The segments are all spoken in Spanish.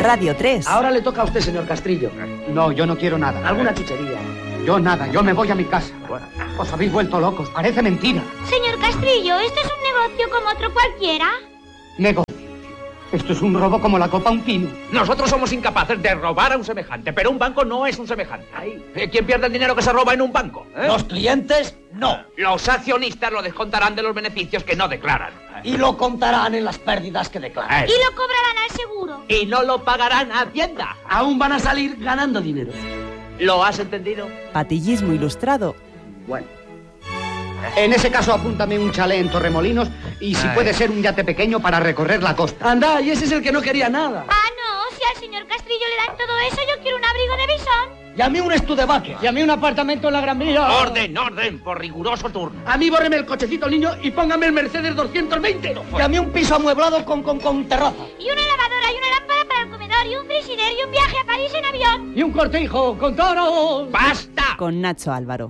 Radio 3. Ahora le toca a usted, señor Castrillo. No, yo no quiero nada. Alguna chuchería. Yo nada, yo me voy a mi casa. Os habéis vuelto locos, parece mentira. Señor Castrillo, ¿esto es un negocio como otro cualquiera? Negocio. Esto es un robo como la copa a un pino. Nosotros somos incapaces de robar a un semejante, pero un banco no es un semejante. ¿Quién pierde el dinero que se roba en un banco? Los clientes, no. Los accionistas lo descontarán de los beneficios que no declaran. Y lo contarán en las pérdidas que declaran. Y lo cobrarán al seguro. Y no lo pagarán a Hacienda. Aún van a salir ganando dinero. ¿Lo has entendido? Patillismo ilustrado. Bueno. En ese caso, apúntame un chalet en Torremolinos y si puede ser un yate pequeño para recorrer la costa. Anda, y ese es el que no quería nada. Ah, no, si al señor Castrillo le dan todo eso, yo quiero un abrigo de bisón. Y a mí un Studebaker. Y a mí un apartamento en la Gran Vía. Orden, por riguroso turno. A mí bórreme el cochecito niño y póngame el Mercedes 220. Y a mí un piso amueblado con terraza. Y una lavadora y una lámpara para el comedor y un frigider y un viaje a París en avión. Y un cortijo con toros. ¡Basta! Con Nacho Álvaro.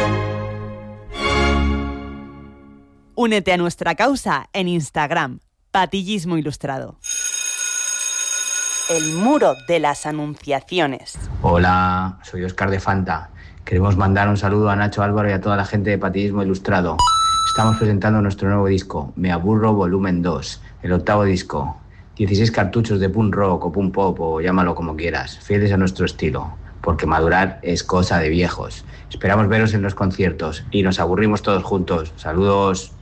Únete a nuestra causa en Instagram, Patillismo Ilustrado. El muro de las anunciaciones. Hola, soy Óscar de Fanta. Queremos mandar un saludo a Nacho Álvaro y a toda la gente de Patillismo Ilustrado. Estamos presentando nuestro nuevo disco, Me Aburro Volumen 2, el 8º disco. 16 cartuchos de punk rock o punk pop o llámalo como quieras, fieles a nuestro estilo, porque madurar es cosa de viejos. Esperamos veros en los conciertos y nos aburrimos todos juntos. Saludos.